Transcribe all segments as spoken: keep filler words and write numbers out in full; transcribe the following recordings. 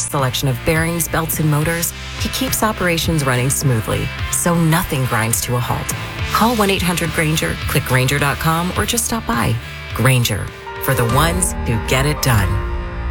vast selection of bearings, belts, and motors, he keeps operations running smoothly, so nothing grinds to a halt. Call one eight hundred Grainger, click Grainger dot com, or just stop by. Grainger, for the ones who get it done.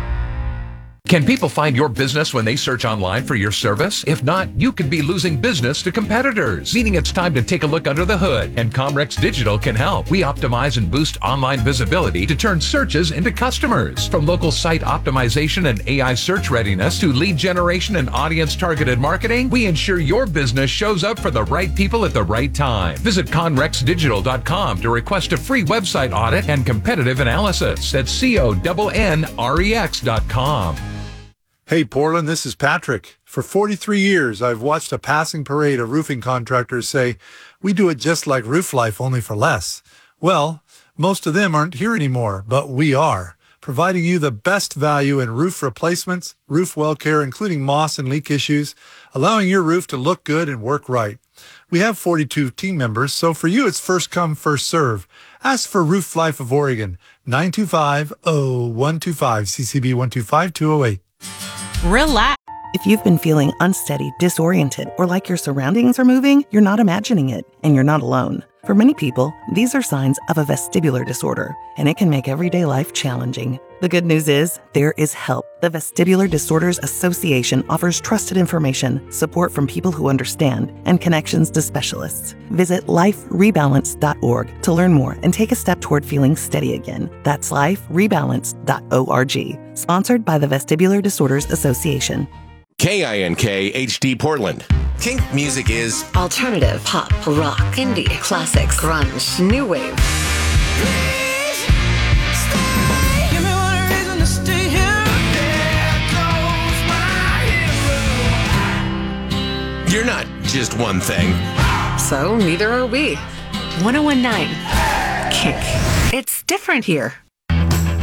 Can people find your business when they search online for your service? If not, you could be losing business to competitors, meaning it's time to take a look under the hood, and Comrex Digital can help. We optimize and boost online visibility to turn searches into customers. From local site optimization and A I search readiness to lead generation and audience-targeted marketing, we ensure your business shows up for the right people at the right time. Visit conrex digital dot com to request a free website audit and competitive analysis. That's C O N N R E X dot com. Hey Portland, this is Patrick. For forty-three years, I've watched a passing parade of roofing contractors say, we do it just like Roof Life, only for less. Well, most of them aren't here anymore, but we are, providing you the best value in roof replacements, roof well care, including moss and leak issues, allowing your roof to look good and work right. We have forty-two team members, so for you, it's first come, first serve. Ask for Roof Life of Oregon, nine two five, oh one two five, C C B one two five, two oh eight. Relax. If you've been feeling unsteady, disoriented, or like your surroundings are moving, you're not imagining it, and you're not alone. For many people, these are signs of a vestibular disorder, and it can make everyday life challenging. The good news is, there is help. The Vestibular Disorders Association offers trusted information, support from people who understand, and connections to specialists. Visit life rebalance dot org to learn more and take a step toward feeling steady again. That's life rebalance dot org. Sponsored by the Vestibular Disorders Association. K I N K H D Portland. Kink music is alternative, pop, rock, indie, classics, grunge, new wave. Please stay. Give me one reason to stay here. There goes my hero. You're not just one thing. So neither are we. one oh one point nine Kink. It's different here.